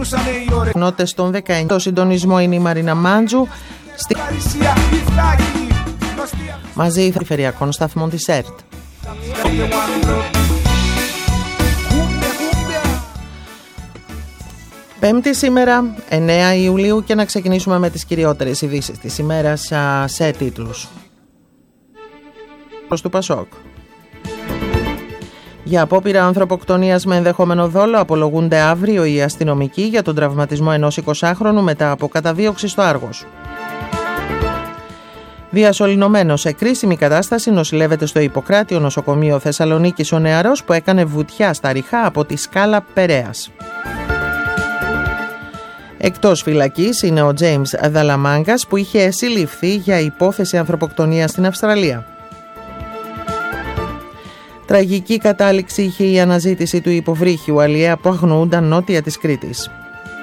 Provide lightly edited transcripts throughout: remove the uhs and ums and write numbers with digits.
Νότες των 19. Το συντονισμό είναι η Μαρίνα Μάντζου. Μαζί περιφερειακών σταθμών της ΕΡΤ. Πέμπτη σήμερα, 9 Ιουλίου, και να ξεκινήσουμε με τις κυριότερες ειδήσεις της ημέρας σε τίτλους. Προς του Πασόκ. Για απόπειρα ανθρωποκτονίας με ενδεχόμενο δόλο απολογούνται αύριο οι αστυνομικοί για τον τραυματισμό ενός 20χρονου μετά από καταδίωξη στο Άργος. Διασωληνωμένος σε κρίσιμη κατάσταση νοσηλεύεται στο Ιπποκράτιο νοσοκομείο Θεσσαλονίκης ο νεαρός που έκανε βουτιά στα ριχά από τη σκάλα Περέας. Εκτός φυλακής είναι ο Τζέιμς Δαλαμάγκας που είχε συλληφθεί για υπόθεση ανθρωποκτονίας στην Αυστραλία. Τραγική κατάληξη είχε η αναζήτηση του υποβρύχιου αλιέα που αγνοούνταν νότια της Κρήτης.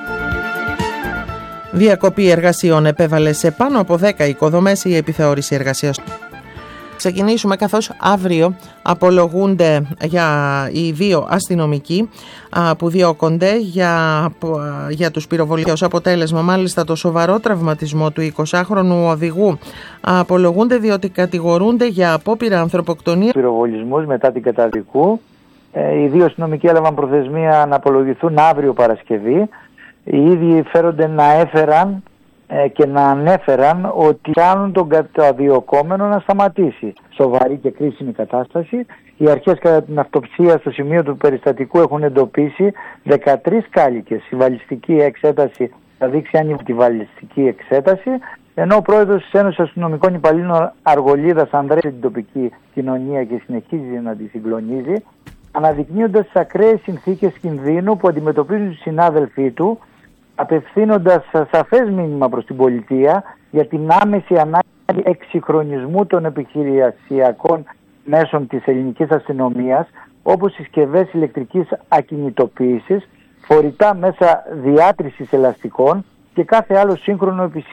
Διακοπή εργασιών επέβαλε σε πάνω από 10 οικοδομές η επιθεώρηση εργασίας. Ξεκινήσουμε καθώς αύριο απολογούνται οι δύο αστυνομικοί που διώκονται για τους πυροβολισμούς. Ως αποτέλεσμα μάλιστα το σοβαρό τραυματισμό του 20χρονου οδηγού απολογούνται διότι κατηγορούνται για απόπειρα ανθρωποκτονίας. Πυροβολισμούς μετά την καταδικού. Οι δύο αστυνομικοί έλαβαν προθεσμία να απολογηθούν αύριο Παρασκευή. Οι ίδιοι φέρονται να έφεραν και να ανέφεραν ότι κάνουν τον καταδιωκόμενο να σταματήσει. Σοβαρή και κρίσιμη κατάσταση. Οι αρχές κατά την αυτοψία στο σημείο του περιστατικού έχουν εντοπίσει 13 κάλικες. Η βαλιστική εξέταση θα δείξει αν είναι τη βαλιστική εξέταση, ενώ ο πρόεδρος της Ένωσης Αστυνομικών Υπαλλήλων Αργολίδας Ανδρέας την τοπική κοινωνία και συνεχίζει να τη συγκλονίζει, αναδεικνύοντας τις ακραίες συνθήκες κινδύνου που αντιμετωπίζουν οι συνάδελφοί του, απευθύνοντας σαφές μήνυμα προς την πολιτεία για την άμεση ανάγκη εξυγχρονισμού των επιχειρησιακών μέσων της ελληνικής αστυνομίας, όπως συσκευές ηλεκτρικής ακινητοποίησης, φορητά μέσα διάτρησης ελαστικών και κάθε άλλο σύγχρονο επισήμανο.